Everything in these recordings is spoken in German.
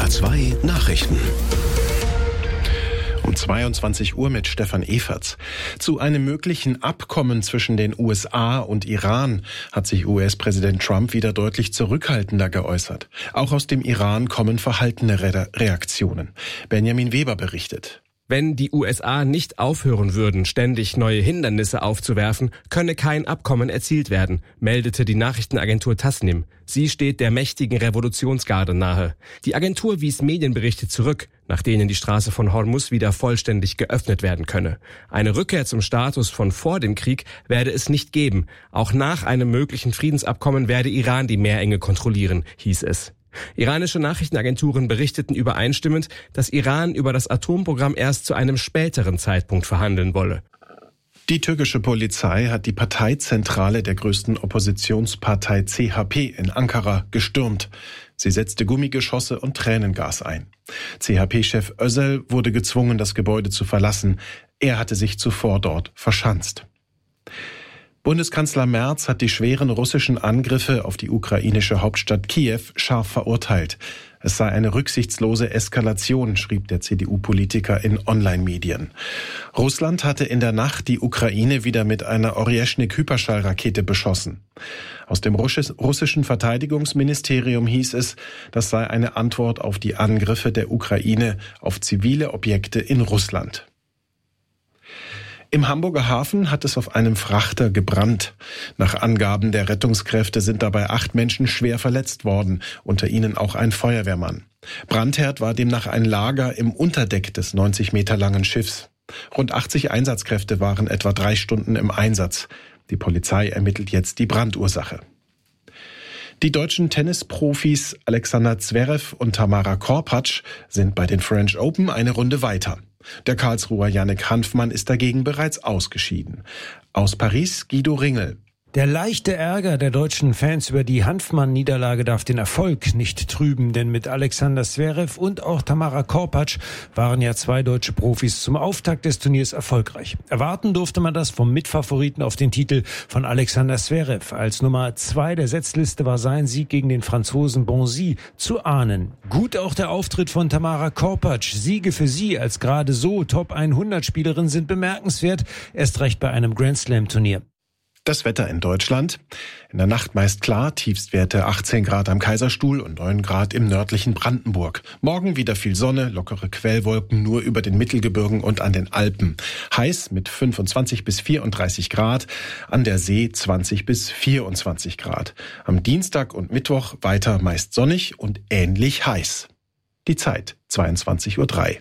NDR 2 Nachrichten. Um 22 Uhr mit Stefan Everts. Zu einem möglichen Abkommen zwischen den USA und Iran hat sich US-Präsident Trump wieder deutlich zurückhaltender geäußert. Auch aus dem Iran kommen verhaltene Reaktionen. Benjamin Weber berichtet. Wenn die USA nicht aufhören würden, ständig neue Hindernisse aufzuwerfen, könne kein Abkommen erzielt werden, meldete die Nachrichtenagentur Tasnim. Sie steht der mächtigen Revolutionsgarde nahe. Die Agentur wies Medienberichte zurück, nach denen die Straße von Hormuz wieder vollständig geöffnet werden könne. Eine Rückkehr zum Status von vor dem Krieg werde es nicht geben. Auch nach einem möglichen Friedensabkommen werde Iran die Meerenge kontrollieren, hieß es. Iranische Nachrichtenagenturen berichteten übereinstimmend, dass Iran über das Atomprogramm erst zu einem späteren Zeitpunkt verhandeln wolle. Die türkische Polizei hat die Parteizentrale der größten Oppositionspartei CHP in Ankara gestürmt. Sie setzte Gummigeschosse und Tränengas ein. CHP-Chef Özel wurde gezwungen, das Gebäude zu verlassen. Er hatte sich zuvor dort verschanzt. Bundeskanzler Merz hat die schweren russischen Angriffe auf die ukrainische Hauptstadt Kiew scharf verurteilt. Es sei eine rücksichtslose Eskalation, schrieb der CDU-Politiker in Online-Medien. Russland hatte in der Nacht die Ukraine wieder mit einer Orjeschnik-Hyperschallrakete beschossen. Aus dem russischen Verteidigungsministerium hieß es, das sei eine Antwort auf die Angriffe der Ukraine auf zivile Objekte in Russland. Im Hamburger Hafen hat es auf einem Frachter gebrannt. Nach Angaben der Rettungskräfte sind dabei 8 Menschen schwer verletzt worden, unter ihnen auch ein Feuerwehrmann. Brandherd war demnach ein Lager im Unterdeck des 90 Meter langen Schiffs. Rund 80 Einsatzkräfte waren etwa 3 Stunden im Einsatz. Die Polizei ermittelt jetzt die Brandursache. Die deutschen Tennisprofis Alexander Zverev und Tamara Korpatsch sind bei den French Open eine Runde weiter. Der Karlsruher Jannik Hanfmann ist dagegen bereits ausgeschieden. Aus Paris Guido Ringel. Der leichte Ärger der deutschen Fans über die Hanfmann-Niederlage darf den Erfolg nicht trüben, denn mit Alexander Zverev und auch Tamara Korpatsch waren ja 2 deutsche Profis zum Auftakt des Turniers erfolgreich. Erwarten durfte man das vom Mitfavoriten auf den Titel von Alexander Zverev. Als Nummer 2 der Setzliste war sein Sieg gegen den Franzosen Bonzi zu ahnen. Gut auch der Auftritt von Tamara Korpatsch. Siege für sie als gerade so Top-100-Spielerin sind bemerkenswert, erst recht bei einem Grand-Slam-Turnier. Das Wetter in Deutschland. In der Nacht meist klar, Tiefstwerte 18 Grad am Kaiserstuhl und 9 Grad im nördlichen Brandenburg. Morgen wieder viel Sonne, lockere Quellwolken nur über den Mittelgebirgen und an den Alpen. Heiß mit 25 bis 34 Grad, an der See 20 bis 24 Grad. Am Dienstag und Mittwoch weiter meist sonnig und ähnlich heiß. Die Zeit 22:03 Uhr.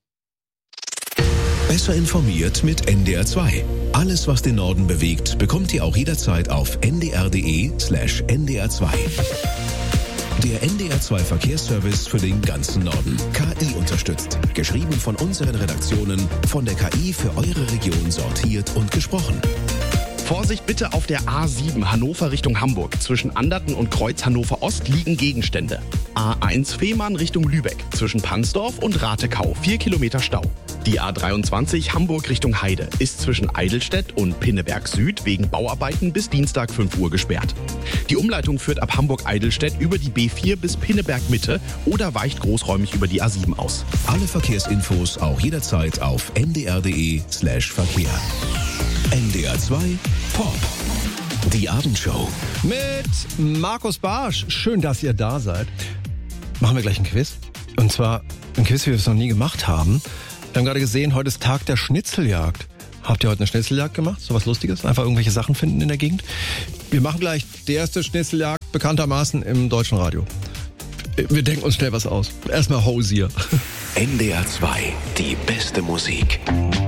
Besser informiert mit NDR 2. Alles, was den Norden bewegt, bekommt ihr auch jederzeit auf ndr.de/ndr2. Der NDR 2 Verkehrsservice für den ganzen Norden. KI unterstützt. Geschrieben von unseren Redaktionen, von der KI für eure Region sortiert und gesprochen. Vorsicht bitte auf der A7 Hannover Richtung Hamburg. Zwischen Anderten und Kreuz Hannover Ost liegen Gegenstände. A1 Fehmarn Richtung Lübeck. Zwischen Pansdorf und Ratekau 4 Kilometer Stau. Die A23 Hamburg Richtung Heide ist zwischen Eidelstedt und Pinneberg Süd wegen Bauarbeiten bis Dienstag 5 Uhr gesperrt. Die Umleitung führt ab Hamburg-Eidelstedt über die B4 bis Pinneberg Mitte oder weicht großräumig über die A7 aus. Alle Verkehrsinfos auch jederzeit auf ndr.de/Verkehr. NDR 2 Pop. Die Abendshow. Mit Markus Barsch. Schön, dass ihr da seid. Machen wir gleich ein Quiz. Und zwar ein Quiz, wie wir es noch nie gemacht haben. Wir haben gerade gesehen, heute ist Tag der Schnitzeljagd. Habt ihr heute eine Schnitzeljagd gemacht? So was Lustiges? Einfach irgendwelche Sachen finden in der Gegend? Wir machen gleich die erste Schnitzeljagd bekanntermaßen im deutschen Radio. Wir denken uns schnell was aus. Erstmal Hosier. NDR 2, die beste Musik.